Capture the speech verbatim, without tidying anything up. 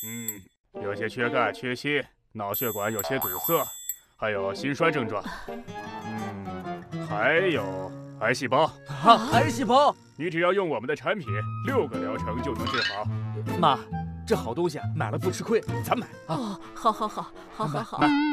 嗯，有些缺钙、缺锌，脑血管有些堵塞，还有心衰症状。嗯，还有癌细胞。 啊，癌细胞！ 你只要用我们的产品，六个疗程就能治好。 妈，这好东西买了不吃亏，咱买啊！ 哦，好好好，好好好。 买。